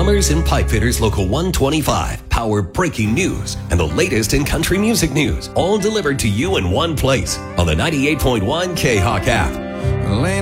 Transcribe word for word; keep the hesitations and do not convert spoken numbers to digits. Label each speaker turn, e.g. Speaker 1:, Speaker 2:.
Speaker 1: Plumbers and Pipe Fitters Local one twenty-five. Power breaking news and the latest in country music news. All delivered to you in one place on the ninety-eight point one K-Hawk app.
Speaker 2: Well, ain't